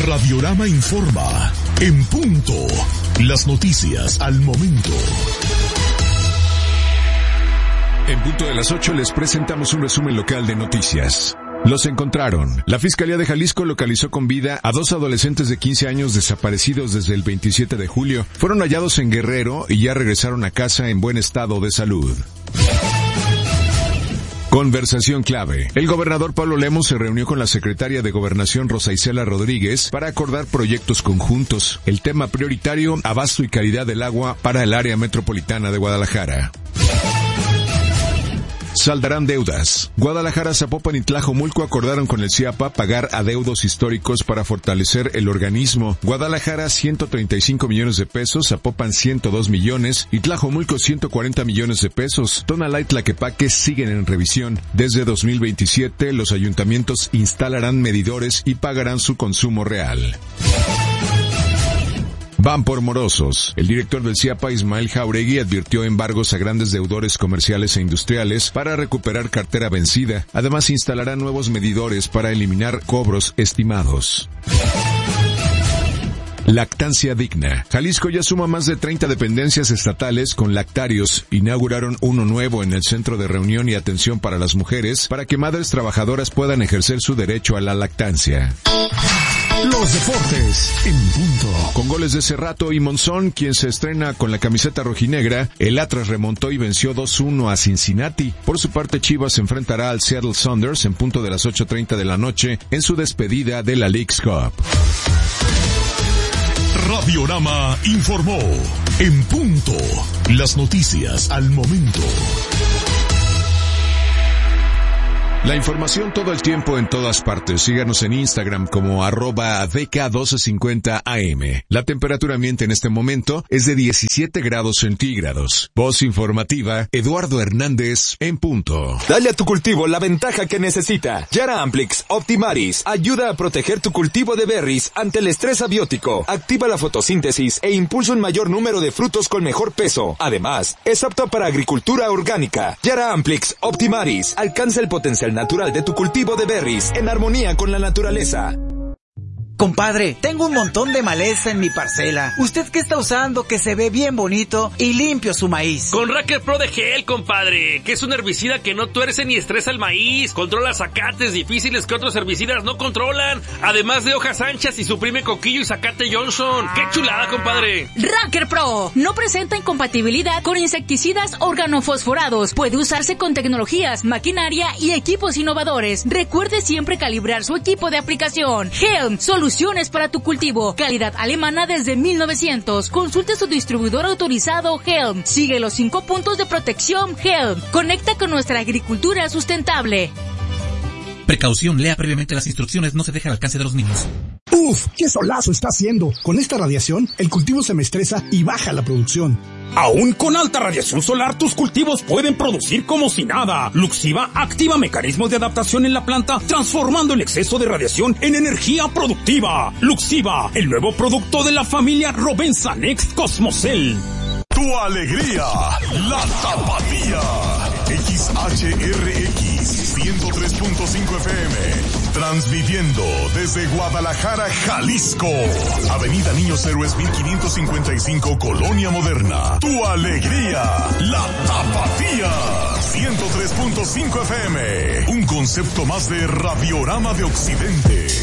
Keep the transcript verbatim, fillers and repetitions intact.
Radiorama informa. En punto. Las noticias al momento. En punto de las ocho les presentamos un resumen local de noticias. Los encontraron. La Fiscalía de Jalisco localizó con vida a dos adolescentes de quince años desaparecidos desde el veintisiete de julio. Fueron hallados en Guerrero y ya regresaron a casa en buen estado de salud. Conversación clave. El gobernador Pablo Lemos se reunió con la secretaria de Gobernación Rosa Isela Rodríguez para acordar proyectos conjuntos. El tema prioritario, abasto y calidad del agua para el área metropolitana de Guadalajara. Saldarán deudas. Guadalajara, Zapopan y Tlajomulco acordaron con el C I A P A pagar adeudos históricos para fortalecer el organismo. Guadalajara ciento treinta y cinco millones de pesos, Zapopan ciento dos millones y Tlajomulco ciento cuarenta millones de pesos. Tonalá y Tlaquepaque siguen en revisión. Desde dos mil veintisiete los ayuntamientos instalarán medidores y pagarán su consumo real. Van por morosos. El director del C I A P A, Ismael Jauregui, advirtió embargos a grandes deudores comerciales e industriales para recuperar cartera vencida. Además, instalará nuevos medidores para eliminar cobros estimados. Lactancia digna. Jalisco ya suma más de treinta dependencias estatales con lactarios. Inauguraron uno nuevo en el Centro de Reunión y Atención para las Mujeres para que madres trabajadoras puedan ejercer su derecho a la lactancia. Los deportes en punto. Con goles de Cerrato y Monzón, quien se estrena con la camiseta rojinegra, el Atlas remontó y venció dos uno a Cincinnati. Por su parte, Chivas se enfrentará al Seattle Sounders en punto de las ocho treinta de la noche en su despedida de la Leagues Cup. Radiorama informó. En punto. Las noticias al momento. La información todo el tiempo en todas partes. Síganos en Instagram como arroba D K doce cincuenta A M. La temperatura ambiente en este momento es de diecisiete grados centígrados. Voz informativa, Eduardo Hernández, en punto. Dale a tu cultivo la ventaja que necesita. Yara Amplix Optimaris ayuda a proteger tu cultivo de berries ante el estrés abiótico. Activa la fotosíntesis e impulsa un mayor número de frutos con mejor peso. Además, es apto para agricultura orgánica. Yara Amplix Optimaris alcanza el potencial natural de tu cultivo de berries en armonía con la naturaleza. Compadre, tengo un montón de maleza en mi parcela. ¿Usted qué está usando que se ve bien bonito y limpio su maíz? Con Racker Pro de Gel, compadre, que es un herbicida que no tuerce ni estresa el maíz. Controla zacates difíciles que otros herbicidas no controlan. Además de hojas anchas y suprime coquillo y zacate Johnson. ¡Qué chulada, compadre! Racker Pro no presenta incompatibilidad con insecticidas organofosforados. Puede usarse con tecnologías, maquinaria y equipos innovadores. Recuerde siempre calibrar su equipo de aplicación. Helm, solución Soluciones para tu cultivo. Calidad alemana desde mil novecientos. Consulte su distribuidor autorizado Helm. Sigue los cinco puntos de protección Helm. Conecta con nuestra agricultura sustentable. Precaución, lea previamente las instrucciones, no se deja al alcance de los niños. ¡Uf! ¡Qué solazo está haciendo! Con esta radiación, el cultivo se me estresa y baja la producción. Aún con alta radiación solar, tus cultivos pueden producir como si nada. Luxiva activa mecanismos de adaptación en la planta, transformando el exceso de radiación en energía productiva. Luxiva, el nuevo producto de la familia Rovensa Next Cosmocel. Tu alegría, la tapatía. X H R X ciento tres punto cinco F M. Transmitiendo desde Guadalajara, Jalisco. Avenida Niños Héroes mil quinientos cincuenta y cinco, Colonia Moderna. Tu alegría, la tapatía. ciento tres punto cinco F M. Un concepto más de Radiorama de Occidente.